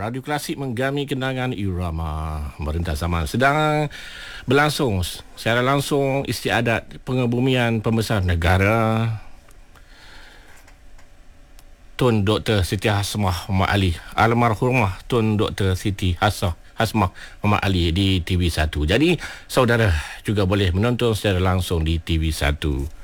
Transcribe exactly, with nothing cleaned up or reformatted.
Radio Klasik menggami kenangan irama merentas zaman. Sedang berlangsung secara langsung istiadat pengebumian pembesar negara Tun Doktor Siti Hasmah Muhammad Ali, almarhumah Tun Doktor Siti Hasmah Hasmah Muhammad Ali di T V satu. Jadi saudara juga boleh menonton secara langsung di T V satu.